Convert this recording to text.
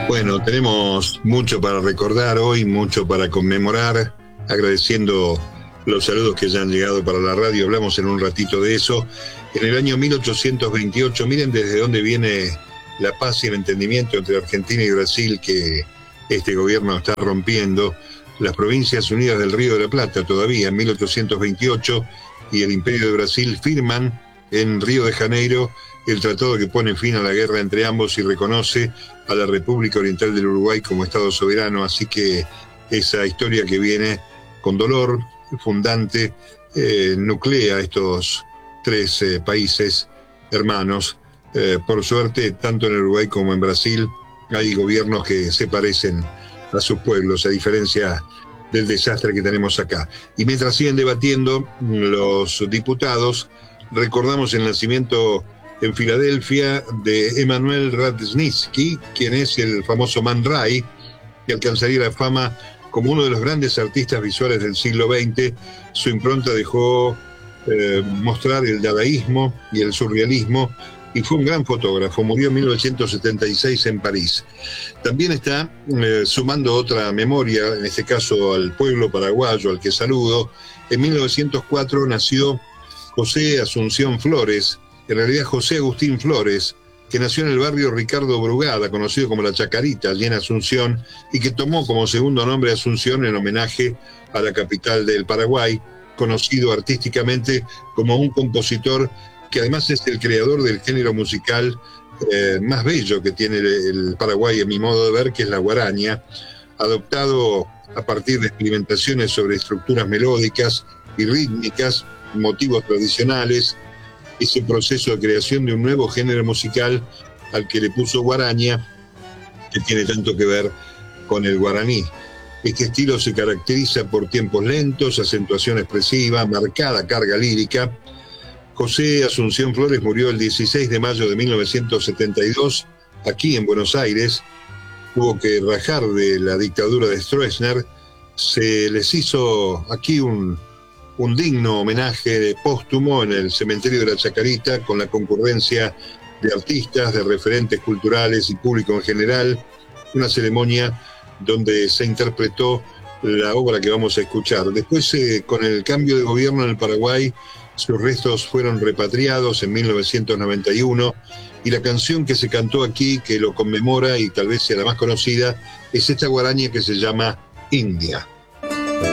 Bueno, tenemos mucho para recordar hoy, mucho para conmemorar, agradeciendo los saludos que ya han llegado para la radio, hablamos en un ratito de eso. En el año 1828, miren desde dónde viene la paz y el entendimiento entre Argentina y Brasil que este gobierno está rompiendo. Las Provincias Unidas del Río de la Plata, todavía en 1828, y el Imperio de Brasil firman en Río de Janeiro el tratado que pone fin a la guerra entre ambos y reconoce a la República Oriental del Uruguay como Estado soberano. Así que esa historia que viene con dolor fundante nuclea estos tres países hermanos. Por suerte, tanto en Uruguay como en Brasil hay gobiernos que se parecen a sus pueblos, a diferencia del desastre que tenemos acá. Y mientras siguen debatiendo los diputados, recordamos el nacimiento en Filadelfia de Emanuel Radzinsky, quien es el famoso Man Ray, que alcanzaría la fama como uno de los grandes artistas visuales del siglo XX. Su impronta dejó mostrar el dadaísmo y el surrealismo, y fue un gran fotógrafo. Murió en 1976 en París. También está sumando otra memoria, en este caso al pueblo paraguayo, al que saludo. En 1904 nació José Asunción Flores, en realidad José Agustín Flores, que nació en el barrio Ricardo Brugada, conocido como La Chacarita, allí en Asunción, y que tomó como segundo nombre Asunción en homenaje a la capital del Paraguay, conocido artísticamente como un compositor que además es el creador del género musical más bello que tiene el Paraguay, a mi modo de ver, que es la guaraña, adoptado a partir de experimentaciones sobre estructuras melódicas y rítmicas, motivos tradicionales. Ese proceso de creación de un nuevo género musical al que le puso guaraña, que tiene tanto que ver con el guaraní. Este estilo se caracteriza por tiempos lentos, acentuación expresiva, marcada carga lírica. José Asunción Flores murió el 16 de mayo de 1972, aquí en Buenos Aires. Tuvo que rajar de la dictadura de Stroessner. Se les hizo aquí un digno homenaje póstumo en el cementerio de La Chacarita, con la concurrencia de artistas, de referentes culturales y público en general. Una ceremonia donde se interpretó la obra que vamos a escuchar. Después, con el cambio de gobierno en el Paraguay, sus restos fueron repatriados en 1991, y la canción que se cantó aquí, que lo conmemora y tal vez sea la más conocida, es esta guaraña que se llama India.